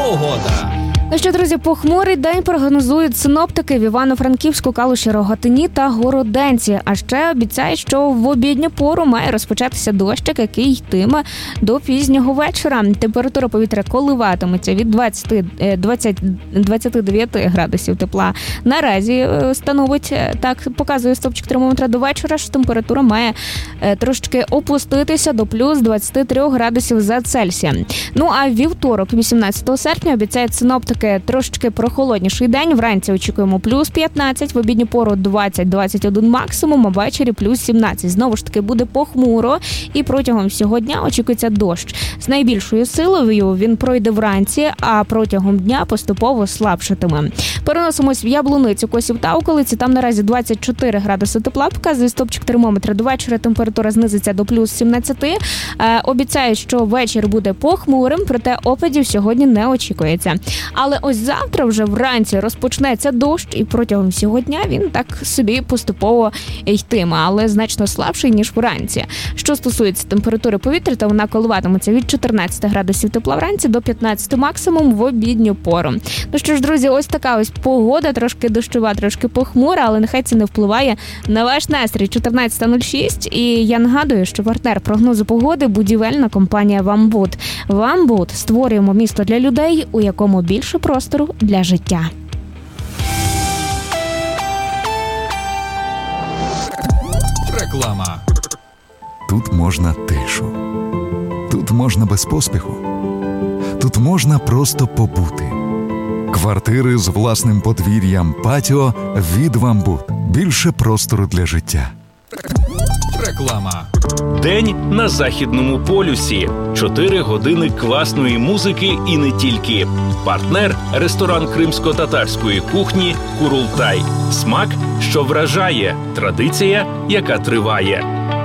погода. Ну що, друзі, похмурий день прогнозують синоптики в Івано-Франківську, Калуші, Рогатині та Городенці. А ще обіцяють, що в обідню пору має розпочатися дощик, який йтиме до пізнього вечора. Температура повітря коливатиметься від 29 градусів тепла. Наразі становить, так показує стопчик термометра, до вечора, що температура має трошки опуститися до плюс 23 градусів за Цельсієм. Ну а вівторок, 18 серпня, обіцяють синоптики трошечки прохолодніший день. Вранці очікуємо плюс 15, в обідню пору 20-21 максимум, а ввечері плюс 17. Знову ж таки буде похмуро і протягом всього дня очікується дощ. З найбільшою силою він пройде вранці, а протягом дня поступово слабшатиме. Переносимось в Яблуницю, Косів та околиці. Там наразі 24 градуси тепла, показує стопчик термометра. До вечора температура знизиться до плюс 17. Обіцяють, що вечір буде похмурим, проте опадів сьогодні не очікується. Але ось завтра вже вранці розпочнеться дощ, і протягом всього дня він так собі поступово йтиме, але значно слабший, ніж вранці. Що стосується температури повітря, то вона коливатиметься від 14 градусів тепла вранці до 15 максимум в обідню пору. Ну що ж, друзі, ось така ось погода, трошки дощова, трошки похмура, але нехай це не впливає на ваш настрій. 14:06, і я нагадую, що партнер прогнозу погоди – будівельна компанія «Вамбуд». «Вамбуд» – створюємо місто для людей, у якому більше простору для життя. Реклама. Тут можна тишу. Тут можна без поспіху. Тут можна просто побути. Квартири з власним подвір'ям, патіо від «Вамбуд». Більше простору для життя. Реклама. День на Західному полюсі. 4 години класної музики і не тільки. Партнер – ресторан кримсько-татарської кухні «Курултай». Смак, що вражає. Традиція, яка триває.